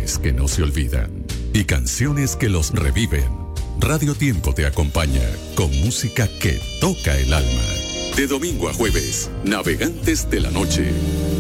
canciones que no se olvidan y canciones que los reviven. Radio Tiempo te acompaña con música que toca el alma. De domingo a jueves, Navegantes de la Noche.